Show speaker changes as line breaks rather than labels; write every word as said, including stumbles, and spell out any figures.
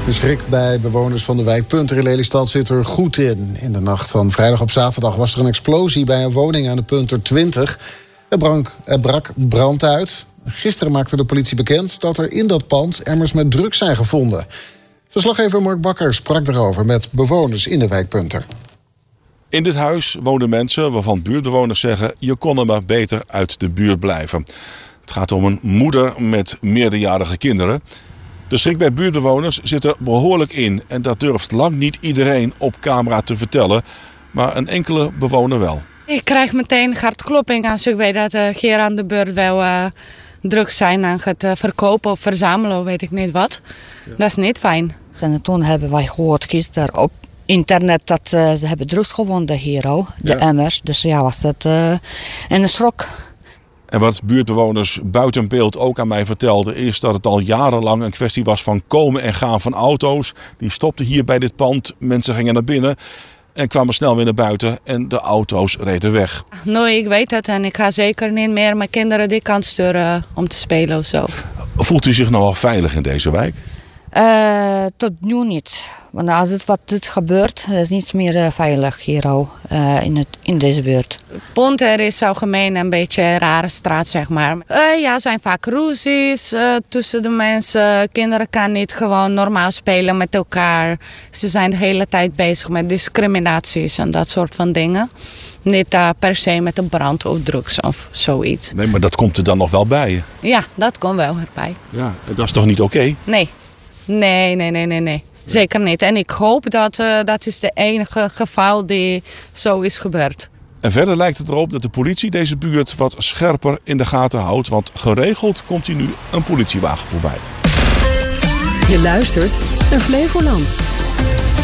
De schrik bij bewoners van de wijk Punter in Lelystad zit er goed in. In de nacht van vrijdag op zaterdag was er een explosie bij een woning aan de Punter twintig. Er, brank, er brak brand uit. Gisteren maakte de politie bekend dat er in dat pand emmers met drugs zijn gevonden. Verslaggever Mark Bakker sprak erover met bewoners in de wijk Punter.
In dit huis woonden mensen waarvan buurtbewoners zeggen: je kon er maar beter uit de buurt blijven. Het gaat om een moeder met meerderjarige kinderen. De schrik bij buurtbewoners zit er behoorlijk in. En dat durft lang niet iedereen op camera te vertellen. Maar een enkele bewoner wel.
Ik krijg meteen hartklopping als ik weet dat uh, hier aan de beurt wel uh, drugs zijn aan het uh, verkopen of verzamelen, weet ik niet wat. Ja. Dat is niet fijn.
En toen hebben wij gehoord gisteren op internet dat uh, ze hebben drugs gevonden hier al, de ja. emmers. Dus ja, was dat uh, een schok.
En wat buurtbewoners buiten beeld ook aan mij vertelden, is dat het al jarenlang een kwestie was van komen en gaan van auto's. Die stopten hier bij dit pand, mensen gingen naar binnen en kwamen snel weer naar buiten en de auto's reden weg.
Nee, ik weet het en ik ga zeker niet meer mijn kinderen die kant sturen om te spelen of zo.
Voelt u zich nog wel veilig in deze wijk?
Uh, tot nu niet. Want als het wat dit gebeurt, is het niet meer uh, veilig hier al uh, in, het, in deze buurt.
Punter is algemeen een beetje een rare straat, zeg maar. Uh, ja, er zijn vaak ruzies uh, tussen de mensen. Kinderen kunnen niet gewoon normaal spelen met elkaar. Ze zijn de hele tijd bezig met discriminaties en dat soort van dingen. Niet uh, per se met een brand of drugs of zoiets.
Nee, maar dat komt er dan nog wel bij.
Ja, dat komt wel erbij.
Ja, dat is toch niet oké? Okay?
Nee. Nee, nee, nee, nee, nee. Zeker niet. En ik hoop dat uh, dat is de enige geval die zo is gebeurd.
En verder lijkt het erop dat de politie deze buurt wat scherper in de gaten houdt. Want geregeld komt hier nu een politiewagen voorbij.
Je luistert naar Flevoland.